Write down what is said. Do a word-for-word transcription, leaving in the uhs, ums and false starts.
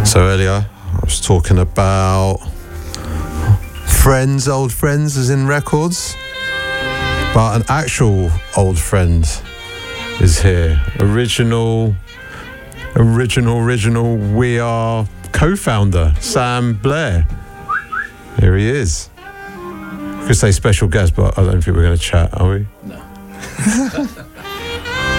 So earlier I was talking about friends, old friends as in records, but an actual old friend is here. Original, original, original We Are co-founder, Sam Blair. Here he is. I could say special guest, but I don't think we're going to chat, are we? No.